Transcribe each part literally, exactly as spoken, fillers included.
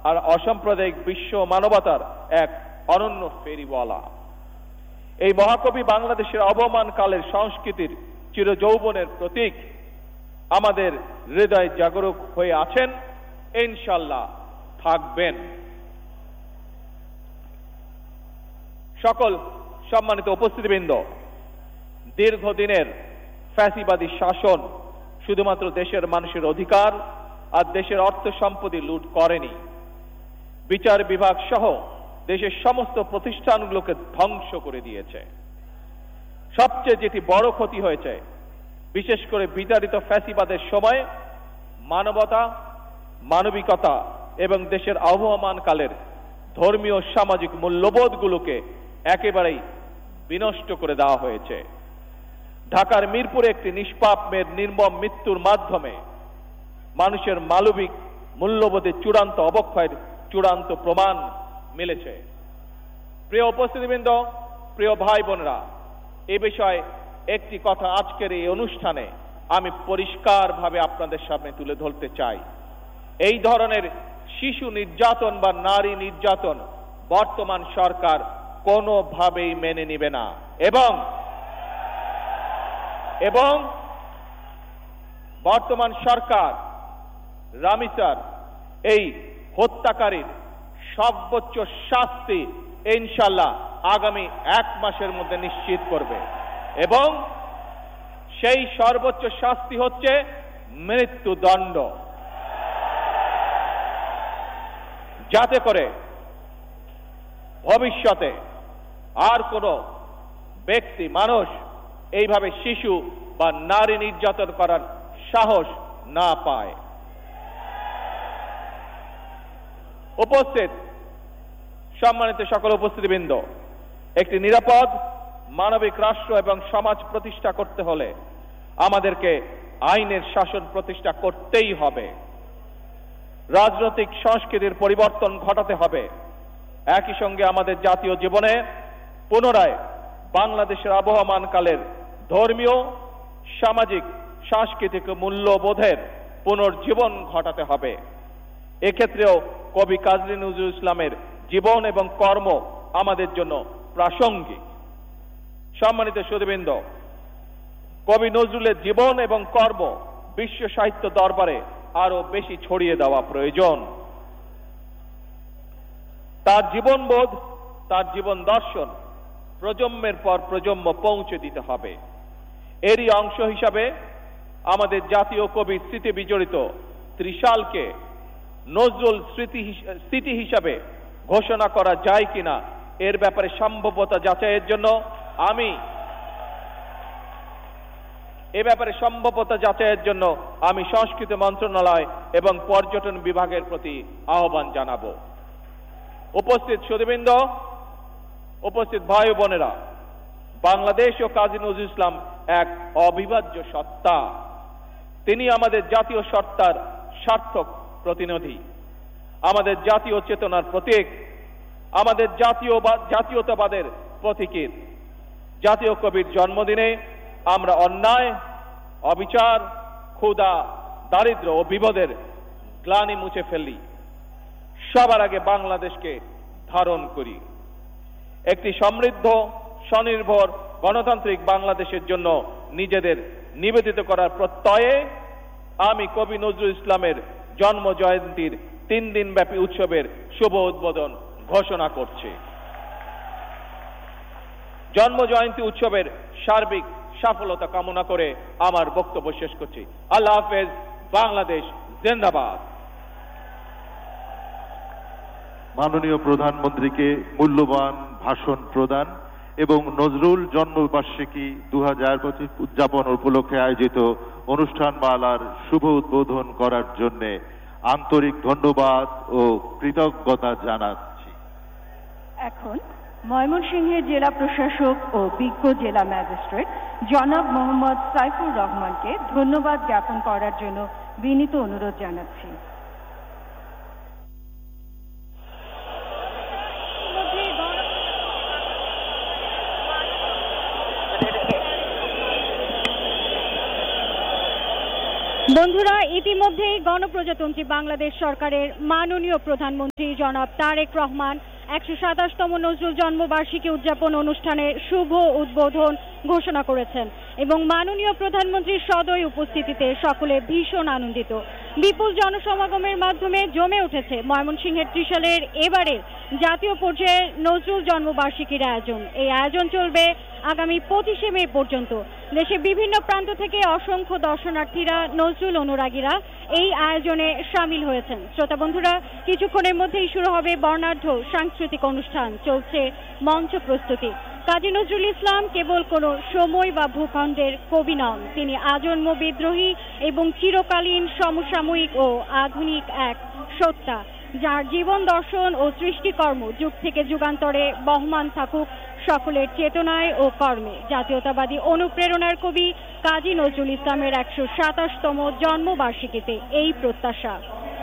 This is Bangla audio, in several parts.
আর অসাম্প্রদায়িক বিশ্ব মানবতার এক অনন্য ফেরিওয়ালা। এই মহাকবি বাংলাদেশের অবমানকালের সংস্কৃতির চিরযৌবনের প্রতীক, আমাদের হৃদয় জাগরুক হয়ে আছেন, ইনশাল্লাহ থাকবেন। সকল সম্মানিত উপস্থিতিবৃন্দ, দীর্ঘদিনের ফ্যাসিবাদী শাসন শুধুমাত্র দেশের মানুষের অধিকার আর দেশের অর্থ সম্পত্তি লুট করেনি, বিচার বিভাগ সহ দেশের সমস্ত প্রতিষ্ঠানগুলোকে ধ্বংস করে দিয়েছে। সবচেয়ে যেটি বড় ক্ষতি হয়েছে, বিশেষ করে বিতাড়িত ফ্যাসিবাদের সময় মানবতা, মানবিকতা এবং দেশের আবহমানকালের ধর্মীয় সামাজিক মূল্যবোধগুলোকে একেবারেই বিনষ্ট করে দেওয়া হয়েছে। ঢাকার মিরপুরে একটি নিষ্পাপ মেয়ের নির্মম মৃত্যুর মাধ্যমে মানুষের মানবিক মূল্যবোধের চূড়ান্ত অবক্ষয়ের চূড়ান্ত প্রমাণ মিলেছে। প্রিয় উপস্থিতিবৃন্দ, প্রিয় ভাই বোনেরা, এ বিষয়ে একটি কথা আজকের এই অনুষ্ঠানে আমি পরিষ্কারভাবে আপনাদের সামনে তুলে ধরতে চাই। এই ধরনের শিশু নির্যাতন বা নারী নির্যাতন বর্তমান সরকার কোনোভাবেই মেনে নিবে না এবং এবং বর্তমান সরকার রামিসার এই হত্যাকারীর সর্বোচ্চ শাস্তি ইনশাল্লাহ আগামী এক মাসের মধ্যে নিশ্চিত করবে এবং সেই সর্বোচ্চ শাস্তি হচ্ছে মৃত্যুদণ্ড, যাতে করে ভবিষ্যতে আর কোনো ব্যক্তি মানুষ এইভাবে শিশু বা নারী নির্যাতন করার সাহস না পায়। উপস্থিত সম্মানিত সকল উপস্থিতিবৃন্দ, একটি নিরাপদ মানবিক রাষ্ট্র এবং সমাজ প্রতিষ্ঠা করতে হলে আমাদেরকে আইনের শাসন প্রতিষ্ঠা করতেই হবে। রাজনৈতিক সংস্কৃতির পরিবর্তন ঘটাতে হবে। একই সঙ্গে আমাদের জাতীয় জীবনে পুনরায় বাংলাদেশের আবহমানকালের ধর্মীয়, সামাজিক, সাংস্কৃতিক মূল্যবোধের পুনর্জীবন ঘটাতে হবে। এক্ষেত্রেও কবি কাজী নজরুল ইসলামের জীবন এবং কর্ম আমাদের জন্য প্রাসঙ্গিক। সম্মানিত সুধীবৃন্দ, কবি নজরুলের জীবন এবং কর্ম বিশ্ব সাহিত্য দরবারে আরো বেশি ছড়িয়ে দেওয়া প্রয়োজন। তার জীবনবোধ, তার জীবন দর্শন প্রজন্মের পর প্রজন্ম পৌঁছে দিতে হবে। এরই অংশ হিসাবে আমাদের জাতীয় কবির স্মৃতি বিজড়িত ত্রিশালকে নজরুল স্মৃতি স্মৃতি হিসাবে ঘোষণা করা যায় কিনা এর ব্যাপারে সম্ভাব্যতা যাচাইয়ের জন্য আমি এ ব্যাপারে সম্ভাব্যতা যাচাইয়ের জন্য আমি সংস্কৃতি মন্ত্রণালয় এবং পর্যটন বিভাগের প্রতি আহ্বান জানাবো। উপস্থিত সুধীবৃন্দ, উপস্থিত ভাই ও বোনেরা, বাংলাদেশ ও কাজী নজরুল ইসলাম এক অবিভাজ্য সত্তা। তিনি আমাদের জাতীয় সত্তার সার্থক প্রতিনিধি, আমাদের জাতীয় চেতনার প্রতীক, আমাদের জাতীয় জাতীয়তাবাদের প্রতীকীর। জাতীয় কবির জন্মদিনে আমরা অন্যায়, অবিচার, ক্ষুধা, দারিদ্র ও বিপদের গ্লানি মুছে ফেলি। সবার আগে বাংলাদেশকে ধারণ করি। একটি সমৃদ্ধ, স্বনির্ভর, গণতান্ত্রিক বাংলাদেশের জন্য নিজেদের নিবেদিত করার প্রত্যয়ে আমি কবি নজরুল ইসলামের জন্ম জয়ন্তীর তিন দিন ব্যাপী উৎসবের শুভ উদ্বোধন ঘোষণা করছি। জন্ম জয়ন্তী উৎসবের সার্বিক সফলতা কামনা করে আমার বক্তব্য শেষ করছি। আল্লাহ হাফেজ। বাংলাদেশ জিন্দাবাদ। মাননীয় প্রধানমন্ত্রীকে মূল্যবান ভাষণ প্রদান এবং নজরুল জন্মবার্ষিকী দু হাজার পঁচিশ উদযাপন উপলক্ষে আয়োজিত অনুষ্ঠানমালার শুভ উদ্বোধন করার জন্য আন্তরিক ধন্যবাদ ও কৃতজ্ঞতা জানাচ্ছি। এখন ময়মনসিংহের জেলা প্রশাসক ও বিজ্ঞ জেলা ম্যাজিস্ট্রেট জনাব মোহাম্মদ সাইফুর রহমানকে ধন্যবাদ জ্ঞাপন করার জন্য বিনীত অনুরোধ জানাচ্ছি। বন্ধুরা, ইতিমধ্যেই গণপ্রজাতন্ত্রী বাংলাদেশ সরকারের মাননীয় প্রধানমন্ত্রী জনাব তারেক রহমান একশো সাতাশতম নজরুল জন্মবার্ষিকী উদযাপন অনুষ্ঠানের শুভ উদ্বোধন ঘোষণা করেছেন এবং মাননীয় প্রধানমন্ত্রীর সদয় উপস্থিতিতে সকলে ভীষণ আনন্দিত। বিপুল জনসমাগমের মাধ্যমে জমে উঠেছে ময়মনসিংহের ত্রিশালের এবারের জাতীয় পর্যায়ের নজরুল জন্মবার্ষিকীর আয়োজন। এই আয়োজন চলবে আগামী পঁচিশে মে পর্যন্ত। দেশের বিভিন্ন প্রান্ত থেকে অসংখ্য দর্শনার্থীরা, নজরুল অনুরাগীরা এই আয়োজনে সামিল হয়েছেন। শ্রোতা বন্ধুরা, কিছুক্ষণের মধ্যেই শুরু হবে বর্ণাঢ্য সাংস্কৃতিক অনুষ্ঠান। চলছে মঞ্চ প্রস্তুতি। কাজী নজরুল ইসলাম কেবল কোনো সময় বা ভূখণ্ডের কবি নন, তিনি আজন্ম বিদ্রোহী এবং চিরকালীন সমসাময়িক ও আধুনিক এক সত্তা, যার জীবন দর্শন ও সৃষ্টিকর্ম যুগ থেকে যুগান্তরে বহমান থাকুক সকলের চেতনায় ও কর্মে। জাতীয়তাবাদী অনুপ্রেরণার কবি কাজী নজরুল ইসলামের একশো সাতাশতম জন্মবার্ষিকীতে এই প্রত্যাশা।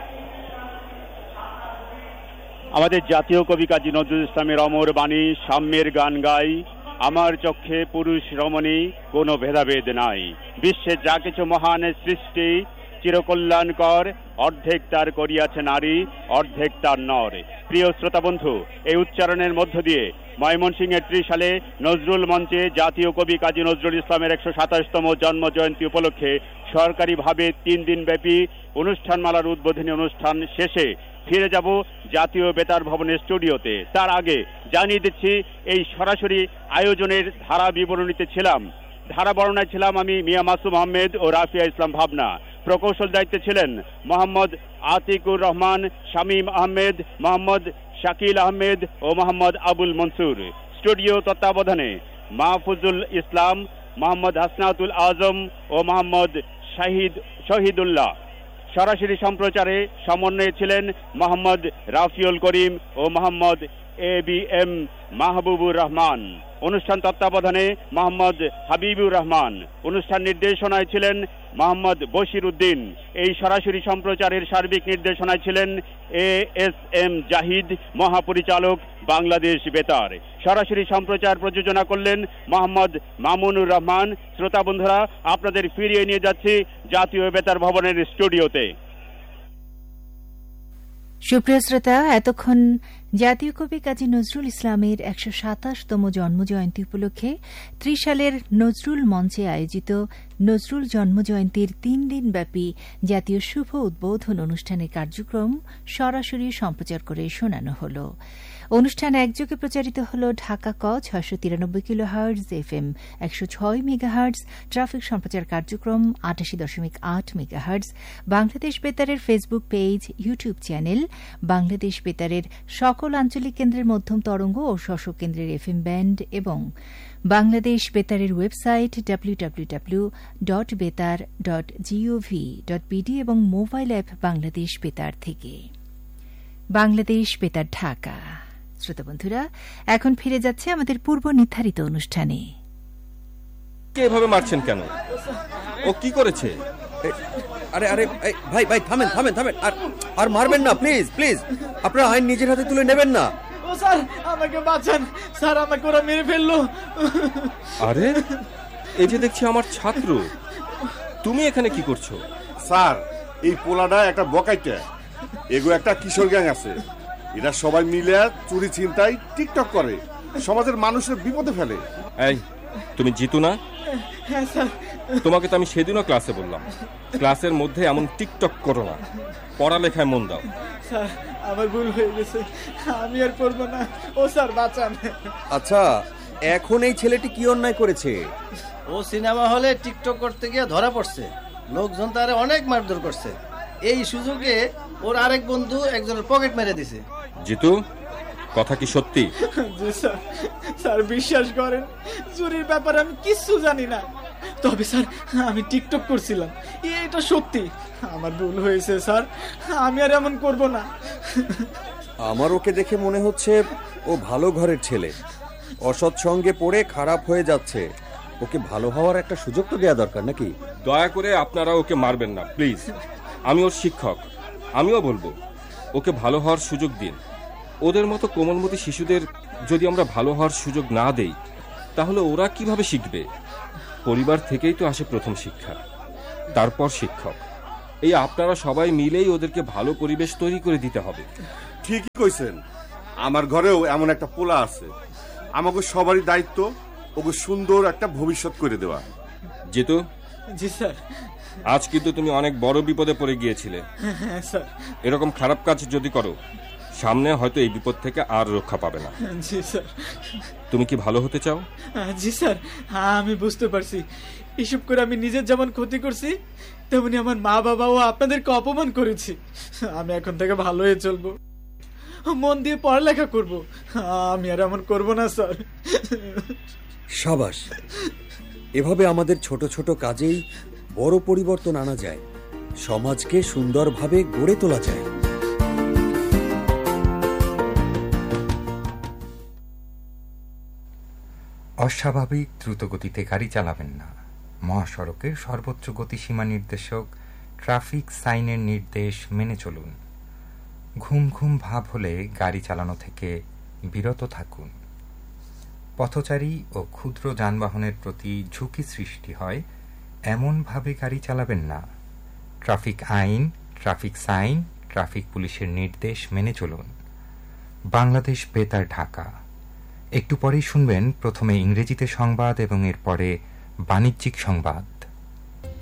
আমাদের জাতীয় কবি কাজী নজরুল ইসলামের অমর বাণী, সাম্যের গান গাই, আমার চক্ষে পুরুষ রমণী, কোনো ভেদাভেদ নাই। বিশ্বে যা কিছু মহান সৃষ্টি চিরকল্যাণকর, অর্ধেক তার করিয়াছে নারী, অর্ধেক তার নর। প্রিয় শ্রোতা বন্ধু, এই উচ্চারণের মধ্য দিয়ে ময়মনসিংহের ত্রিশালে নজরুল মঞ্চে জাতীয় কবি কাজী নজরুল ইসলামের একশো সাতাশতম জন্ম জয়ন্তী উপলক্ষে সরকারিভাবে তিন দিন ব্যাপী অনুষ্ঠানমালার উদ্বোধনী অনুষ্ঠান শেষে ফিরে যাব জাতীয় বেতার ভবনের স্টুডিওতে। তার আগে জানিয়ে দিচ্ছি, এই সরাসরি আয়োজনের ধারা বিবরণীতে ছিলাম ধারা বর্ণনায় ছিলাম আমি মিয়া মাসুম আহমেদ ও রাফিয়া ইসলাম ভাবনা। প্রকৌশল দায়িত্বে ছিলেন মোহাম্মদ আতিকুর রহমান, শামীম আহমেদ, মোহাম্মদ শাকিল আহমেদ ও মোহাম্মদ আবুল মনসুর। স্টুডিও তত্ত্বাবধানে মাহফুজুল ইসলাম, মোহাম্মদ হাসনাতুল আজম ও মোহাম্মদ শাহিদ শহীদুল্লাহ। সরাসরি সম্প্রচারে সমন্বয়ে ছিলেন মোহাম্মদ রাফিউল করিম ও Mohammad A B M Mahbubur Rahman. অনুষ্ঠান তত্ত্বাবধানে মোহাম্মদ হাবিবুর রহমান। অনুষ্ঠান নির্দেশনায় ছিলেন মোহাম্মদ বশির উদ্দিন। এই সরাসরি সম্প্রচারের সার্বিক নির্দেশনায় ছিলেন এ এস এম জাহিদ, মহাপরিচালক বাংলাদেশ বেতার। সরাসরি সম্প্রচার প্রযোজনা করলেন মোহাম্মদ মামুনুর রহমান। শ্রোতা বন্ধুরা, আপনাদের ফিরিয়ে নিয়ে যাচ্ছি জাতীয় বেতার ভবনের স্টুডিওতে। সুপ্রিয় শ্রোতা, এতক্ষণ জাতীয় কবি কাজী নজরুল ইসলামের একশো সাতাশতম জন্মজয়ন্তী উপলক্ষে ত্রিশালের নজরুল মঞ্চে আয়োজিত নজরুল জন্মজয়ন্তীর তিন দিনব্যাপী জাতীয় শুভ উদ্বোধন অনুষ্ঠানের কার্যক্রম সরাসরি সম্প্রচার করে শোনানো হল। অনুষ্ঠান একযোগে প্রচারিত হল ঢাকা ক ছয়শো তিরানব্বই কিলো হার্টজ, এফ এম একশো ছয় মেগা হার্টজ, ট্রাফিক সম্প্রচার কার্যক্রম আটাশি দশমিক আট mega hertz, Bangladesh বেতারের Facebook page, YouTube channel, Bangladesh বেতারের সকল আঞ্চলিক কেন্দ্রের মধ্যম তরঙ্গ ও শশক কেন্দ্রের এফ এম ব্যান্ড এবং Bangladesh বেতারের website W W W dot বেতার ডট জিওভি ডট বিডি এবং মোবাইল অ্যাপ বাংলাদেশ বেতার থেকে। বাংলাদেশ বেতার ঢাকা। শ্রোতা বন্ধুরা, এখন ফিরে যাচ্ছে আমাদের পূর্ব নির্ধারিত অনুষ্ঠানে। এভাবে মারছেন কেন? ও কি করেছে? আরে আরে ভাই ভাই থামেন থামেন থামেন, আর আর মারবেন না, প্লিজ প্লিজ। আপনারা আইন নিজের হাতে তুলে নেবেন না। ও স্যার, আমাকে বাঁচান স্যার, আমাকে ওরা মেরে ফেললো। আরে, এই যে দেখছি আমার ছাত্র, তুমি এখানে কি করছো? স্যার, এই পোলাটা একটা বকাইটা, এগো একটা কিশোর গ্যাং আছে, এরা সবাই মিলে চুরি ছিনতাই টিকটক করে, সমাজের মানুষের বিপদে ফেলে। এই, তুমি জিতু না? হ্যাঁ স্যার। তোমাকে তো আমি সেদিনও ক্লাসে বললাম, ক্লাসের মধ্যে এমন টিকটক করো না, পড়ালেখায় মন দাও। স্যার, আমার ভুল হয়ে গেছে, আমি আর করবো না। ও স্যার, বাঁচান। আচ্ছা, এখন এই ছেলেটি কি অন্যায় করেছে? ও সিনেমা হলে টিকটক করতে গিয়ে ধরা পড়ছে, লোকজন তারে অনেক মারধর করছে। এই সুযোগে ওর আরেক বন্ধু একজনের পকেট মেরে দিছে। জিতু, কথা কি সত্যি? জি স্যার। স্যার, বিশ্বাস করেন, চুরির ব্যাপারে আমি কিচ্ছু জানি না, তবে স্যার আমি টিকটক করছিলাম, এটা সত্যি। আমার ভুল হয়েছে স্যার, আমি আর এমন করব না। আমার ওকে দেখে মনে হচ্ছে ও ভালো ঘরের ছেলে, অসৎ সঙ্গে পড়ে খারাপ হয়ে যাচ্ছে। ওকে ভালো হওয়ার একটা সুযোগ তো দেওয়া দরকার নাকি? দয়া করে আপনারা ওকে মারবেন না প্লিজ। আমি ওর শিক্ষক, আমিও বলবো ওকে ভালো হওয়ার সুযোগ দিন। ওদের মতো কোমলমতি শিশুদের যদি আমরা ভালো হওয়ার সুযোগ না দেই, তাহলে ওরা কিভাবে শিখবে? পরিবার থেকেই তো আসে প্রথম শিক্ষা, তারপর শিক্ষক। এই আপনারা সবাই মিলেই ওদেরকে ভালো পরিবেশ তৈরি করে দিতে হবে। ঠিকই কইছেন, আমার ঘরেও এমন একটা পোলা আছে। আমাকে সবারই দায়িত্ব ওকে সুন্দর একটা ভবিষ্যৎ করে দেওয়া। জিতু। জি স্যার। আজ কিন্তু তুমি অনেক বড় বিপদে পড়ে গিয়েছিলে। হ্যাঁ স্যার। এরকম খারাপ কাজ যদি করো, সামনে হয়তো এই বিপদ থেকে আর রক্ষা পাবে না। জি স্যার। তুমি কি ভালো হতে চাও? জি স্যার, আমি বুঝতে পারছি এসব করে আমি নিজের যেমন ক্ষতি করছি, তেমনি আমার মা বাবাও আপনাদেরকে অপমান করেছি। আমি এখন থেকে ভালো হয়ে চলবো, মন দিয়ে পড়ালেখা করব। আমি আর এমন করব না স্যার। সাবাস, এভাবে আমাদের ছোট ছোট কাজেই বড় পরিবর্তন আনা যায়, সমাজকে সুন্দরভাবে গড়ে তোলা যায়। অস্বাভাবিক দ্রুতগতিতে গাড়ি চালাবেন না। মহাসড়কে সর্বোচ্চ গতিসীমা নির্দেশক ট্রাফিক সাইনের নির্দেশ মেনে চলুন। ঘুম ঘুম ভাব হলে গাড়ি চালানো থেকে বিরত থাকুন। পথচারী ও ক্ষুদ্র যানবাহনের প্রতি ঝুঁকি সৃষ্টি হয় এমনভাবে গাড়ি চালাবেন না। ট্রাফিক আইন, ট্রাফিক সাইন, ট্রাফিক পুলিশের নির্দেশ মেনে চলুন। বাংলাদেশ বেতার, ঢাকা। একটু পরেই শুনবেন প্রথমে ইংরেজিতে সংবাদ এবং এরপরে বাণিজ্যিক সংবাদ।